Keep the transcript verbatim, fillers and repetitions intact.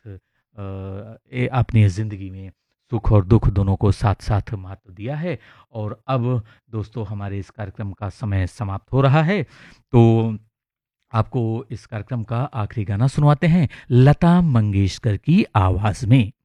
अ, ए अपनी ज़िंदगी में सुख और दुःख दोनों को साथ-साथ महत्व दिया है। और अब दोस्तों हमारे इस कार्यक्रम का समय समाप्त हो रहा है, तो आपको इस कार्यक्रम का आखिरी गाना सुनवाते हैं लता मंगेशकर की आवाज़ में।